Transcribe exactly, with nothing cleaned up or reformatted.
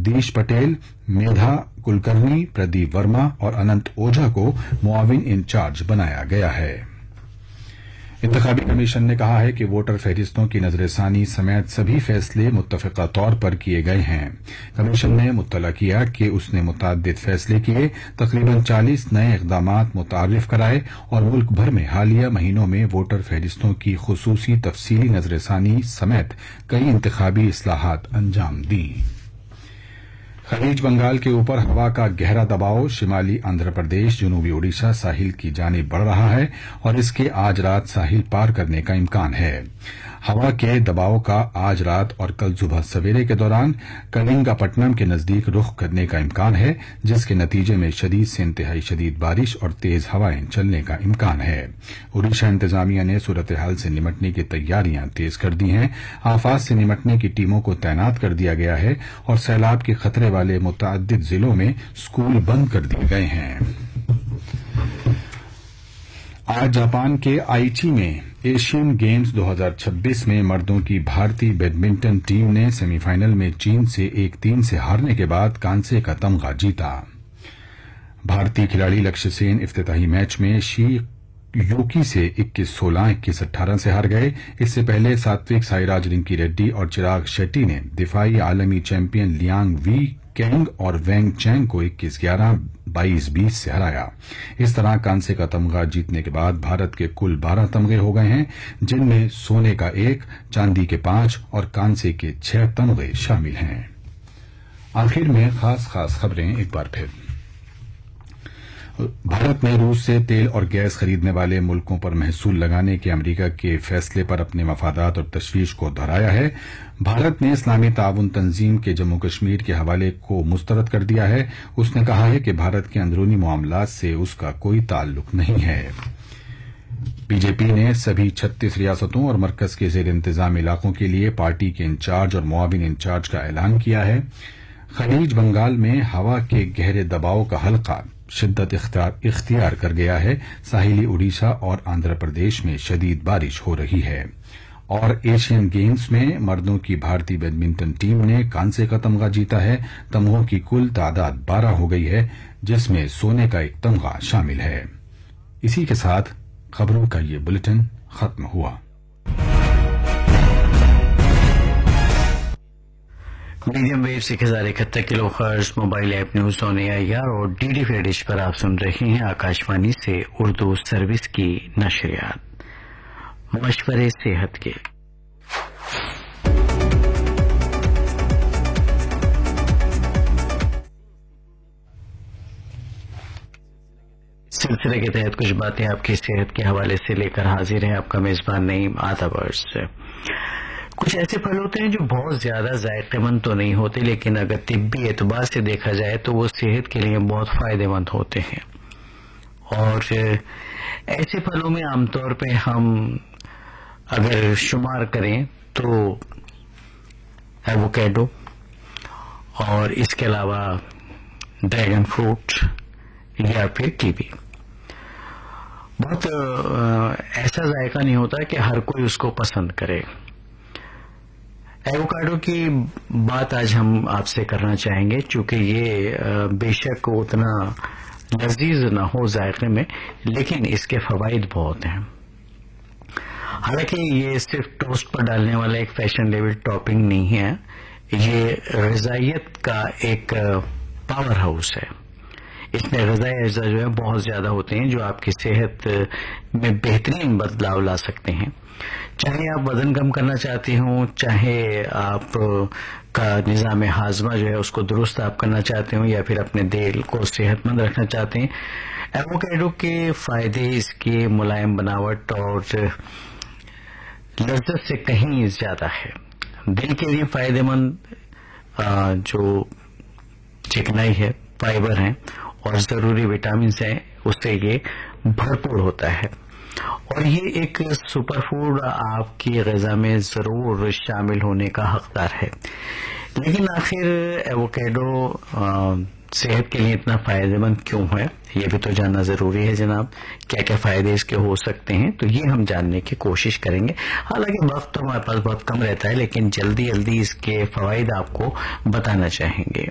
जगदीश पटेल, मेधा कुलकर्णी, प्रदीप वर्मा और अनंत ओझा को मुआविन इंचार्ज बनाया गया है। इंतखाबी कमीशन ने कहा है कि वोटर फहरिस्तों की नजरसानी समेत सभी फैसले मुत्तफिका तौर पर किए गए हैं। कमीशन ने मुत्तला किया कि उसने मुतअद्दिद फैसले किए, तकरीबन चालीस नए इक़दामात मुतारिफ कराए और मुल्क भर में हालिया महीनों में वोटर फहरिस्तों की खुसूसी तफसीली नजरसानी समेत कई इंतखाबी इस्लाहात अंजाम दी। खलीज बंगाल के ऊपर हवा का गहरा दबाव शिमाली आंध्र प्रदेश, जनूबी ओडिशा साहिल की जानिब बढ़ रहा है और इसके आज रात साहिल पार करने का इम्कान है। हवा के दबाव का आज रात और कल सुबह सवेरे के दौरान कलिंगापट्टनम के नजदीक रुख करने का इम्कान है, जिसके नतीजे में शदीद से इंतहाई शदीद बारिश और तेज हवाएं चलने का इम्कान है। ओडिशा इंतजामिया ने सूरत हाल से निमटने की तैयारियां तेज कर दी हैं। आफात से निमटने की टीमों को तैनात कर दिया गया है और सैलाब के खतरे वाले मुतअद्दिद जिलों में स्कूल बंद कर दिए गए हैं। आज जापान के आईची में एशियन गेम्स दो हज़ार छब्बीस में मर्दों की भारतीय बैडमिंटन टीम ने सेमीफाइनल में चीन से एक तीन से हारने के बाद कांसे का तमगा जीता। भारतीय खिलाड़ी लक्ष्य सेन इफ्तिताही मैच में शी यूकी से इक्कीस सोलह, इक्कीस अठारह से हार गए। इससे पहले सात्विक साईराज रिंकी रेड्डी और चिराग शेट्टी ने दिफाई आलमी चैंपियन लियांग वी कैंग और वेंग चैंग को इक्कीस ग्यारह, बाईस बीस से हराया। इस तरह कांसे का तमगा जीतने के बाद भारत के कुल बारह तमगे हो गए हैं, जिनमें सोने का एक, चांदी के पांच और कांसे के छह तमगे शामिल हैं। आखिर में खास खास खबरें एक बार फिर। भारत ने रूस से तेल और गैस खरीदने वाले मुल्कों पर महसूल लगाने के अमरीका के फैसले पर अपने मफादात और तशवीश को दोहराया है। भारत ने इस्लामी ताउन तंजीम के जम्मू कश्मीर के हवाले को मुस्तरद कर दिया है। उसने कहा है कि भारत के अंदरूनी मामलात से उसका कोई ताल्लुक नहीं है। बीजेपी ने सभी छत्तीस रियासतों और मरकज के जेर इंतजाम इलाकों के लिए पार्टी के इंचार्ज और मुआविन इंचार्ज का ऐलान किया है। खलीज बंगाल में हवा के गहरे दबाव का हल्का शिद्दत इख्तियार कर गया है। साहिली ओडिशा और आंध्र प्रदेश में शदीद बारिश हो रही है। और एशियन गेम्स में मर्दों की भारतीय बैडमिंटन टीम ने कांसे का तमगा जीता है। तमगों की कुल तादाद बारह हो गई है, जिसमें सोने का एक तमगा शामिल है। इसी के साथ खबरों का ये बुलेटिन खत्म हुआ। मीडियम वेव से एक हजार इकहत्तर kilo hertz mobile app news on AIR और डीडी फ्री डिश पर आप सुन रहे हैं आकाशवाणी से उर्दू सर्विस की नशरियात। मशवरे सेहत के सिलसिले के तहत कुछ बातें आपकी सेहत के हवाले से लेकर हाजिर है आपका मेजबान नईम आदावर्स। कुछ ऐसे फल होते हैं जो बहुत ज्यादा जायकेमंद तो नहीं होते, लेकिन अगर तिब्बी एतबार से देखा जाए तो वो सेहत के लिए बहुत फायदेमंद होते हैं। और ऐसे फलों में आमतौर पे हम अगर शुमार करें तो एवोकेडो और इसके अलावा ड्रैगन फ्रूट या फिर कीवी। बहुत ऐसा जायका नहीं होता कि हर कोई उसको पसंद करे। एवोकाडो की बात आज हम आपसे करना चाहेंगे, चूंकि ये बेशक उतना लजीज ना हो जायके में, लेकिन इसके फवाइद बहुत हैं। हालांकि ये सिर्फ टोस्ट पर डालने वाला एक फैशन लेवल टॉपिंग नहीं है, ये ग़िज़ाइयत का एक पावर हाउस है। इसमें ग़िज़ाई अज्जा जो है बहुत ज्यादा होते हैं जो आपकी सेहत में बेहतरीन बदलाव ला सकते हैं। चाहे आप वजन कम करना चाहते हो, चाहे आप का निज़ाम हाजमा जो है उसको दुरुस्त आप करना चाहते हो, या फिर अपने दिल को सेहतमंद रखना चाहते हैं, एवोकाडो के फायदे इसके मुलायम बनावट और लज्जत से कहीं ज्यादा है। दिल के लिए फायदेमंद जो चिकनाई है, फाइबर है और जरूरी विटामिन है, उससे ये भरपूर होता है। और ये एक सुपर फूड आपकी ग़िज़ा में जरूर शामिल होने का हकदार है। लेकिन आखिर एवोकाडो सेहत के लिए इतना फायदेमंद क्यों है, ये भी तो जानना जरूरी है जनाब। क्या क्या फायदे इसके हो सकते हैं, तो ये हम जानने की कोशिश करेंगे। हालांकि वक्त तो हमारे पास बहुत कम रहता है, लेकिन जल्दी जल्दी इसके फवाइद आपको बताना चाहेंगे।